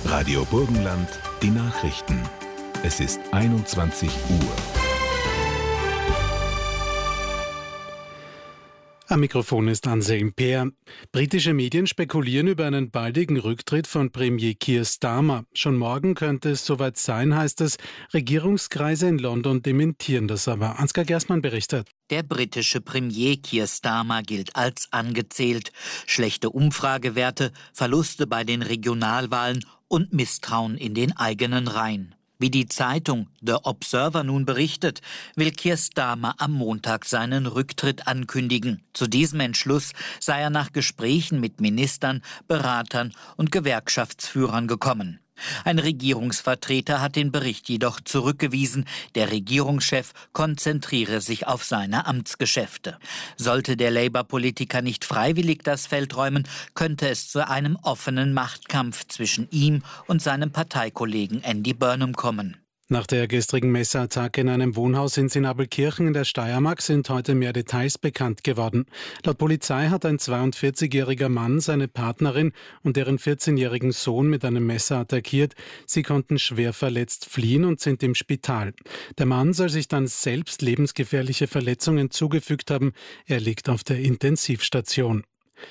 Radio Burgenland, die Nachrichten. Es ist 21 Uhr. Am Mikrofon ist Anselm Peer. Britische Medien spekulieren über einen baldigen Rücktritt von Premier Keir Starmer. Schon morgen könnte es soweit sein, heißt es. Regierungskreise in London dementieren das aber. Ansgar Gerstmann berichtet. Der britische Premier Keir Starmer gilt als angezählt. Schlechte Umfragewerte, Verluste bei den Regionalwahlen und Misstrauen in den eigenen Reihen. Wie die Zeitung The Observer nun berichtet, will Keir Starmer am Montag seinen Rücktritt ankündigen. Zu diesem Entschluss sei er nach Gesprächen mit Ministern, Beratern und Gewerkschaftsführern gekommen. Ein Regierungsvertreter hat den Bericht jedoch zurückgewiesen. Der Regierungschef konzentriere sich auf seine Amtsgeschäfte. Sollte der Labour-Politiker nicht freiwillig das Feld räumen, könnte es zu einem offenen Machtkampf zwischen ihm und seinem Parteikollegen Andy Burnham kommen. Nach der gestrigen Messerattacke in einem Wohnhaus in Sinabelkirchen in der Steiermark sind heute mehr Details bekannt geworden. Laut Polizei hat ein 42-jähriger Mann seine Partnerin und deren 14-jährigen Sohn mit einem Messer attackiert. Sie konnten schwer verletzt fliehen und sind im Spital. Der Mann soll sich dann selbst lebensgefährliche Verletzungen zugefügt haben. Er liegt auf der Intensivstation.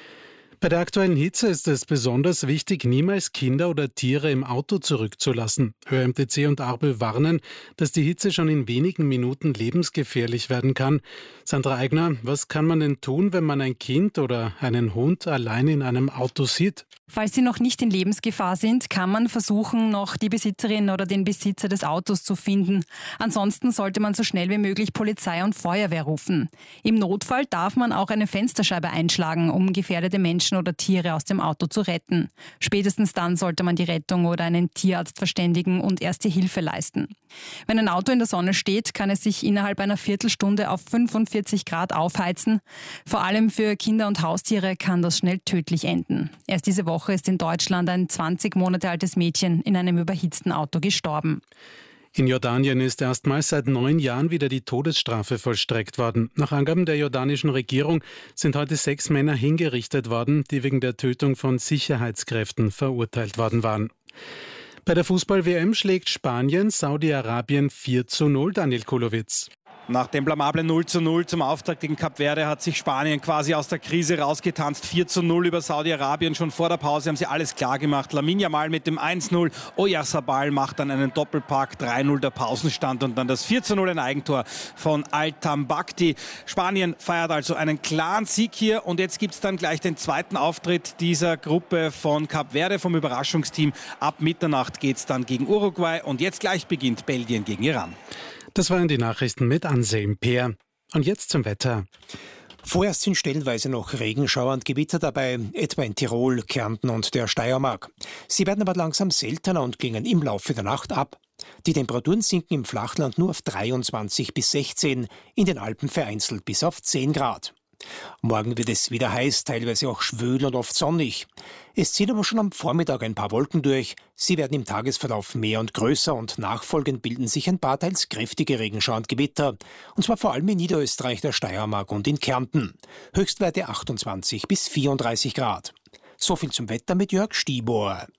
Bei der aktuellen Hitze ist es besonders wichtig, niemals Kinder oder Tiere im Auto zurückzulassen. ÖMTC und ARBÖ warnen, dass die Hitze schon in wenigen Minuten lebensgefährlich werden kann. Sandra Eigner, was kann man denn tun, wenn man ein Kind oder einen Hund allein in einem Auto sieht? Falls sie noch nicht in Lebensgefahr sind, kann man versuchen, noch die Besitzerin oder den Besitzer des Autos zu finden. Ansonsten sollte man so schnell wie möglich Polizei und Feuerwehr rufen. Im Notfall darf man auch eine Fensterscheibe einschlagen, um gefährdete Menschen oder Tiere aus dem Auto zu retten. Spätestens dann sollte man die Rettung oder einen Tierarzt verständigen und erste Hilfe leisten. Wenn ein Auto in der Sonne steht, kann es sich innerhalb einer Viertelstunde auf 45 Grad aufheizen. Vor allem für Kinder und Haustiere kann das schnell tödlich enden. Erst diese Woche ist in Deutschland ein 20 Monate altes Mädchen in einem überhitzten Auto gestorben. In Jordanien ist erstmals seit 9 Jahren wieder die Todesstrafe vollstreckt worden. Nach Angaben der jordanischen Regierung sind heute 6 Männer hingerichtet worden, die wegen der Tötung von Sicherheitskräften verurteilt worden waren. Bei der Fußball-WM schlägt Spanien Saudi-Arabien 4:0. Daniel Kulowitz. Nach dem blamablen 0:0 zum Auftakt gegen Kap Verde hat sich Spanien quasi aus der Krise rausgetanzt. 4:0 über Saudi-Arabien. Schon vor der Pause haben sie alles klar gemacht. Lamine Yamal mit dem 1:0. Oyarzabal macht dann einen Doppelpack. 3:0 der Pausenstand und dann das 4:0 ein Eigentor von Al-Tambakti. Spanien feiert also einen klaren Sieg hier. Und jetzt gibt es dann gleich den zweiten Auftritt dieser Gruppe von Kap Verde vom Überraschungsteam. Ab Mitternacht geht es dann gegen Uruguay. Und jetzt gleich beginnt Belgien gegen Iran. Das waren die Nachrichten mit Anselm Peer. Und jetzt zum Wetter. Vorerst sind stellenweise noch Regenschauer und Gewitter dabei, etwa in Tirol, Kärnten und der Steiermark. Sie werden aber langsam seltener und klingen im Laufe der Nacht ab. Die Temperaturen sinken im Flachland nur auf 23 bis 16, in den Alpen vereinzelt bis auf 10 Grad. Morgen wird es wieder heiß, teilweise auch schwül und oft sonnig. Es ziehen aber schon am Vormittag ein paar Wolken durch. Sie werden im Tagesverlauf mehr und größer und nachfolgend bilden sich ein paar teils kräftige Regenschauer und Gewitter. Und zwar vor allem in Niederösterreich, der Steiermark und in Kärnten. Höchstwerte 28 bis 34 Grad. So viel zum Wetter mit Jörg Stibor.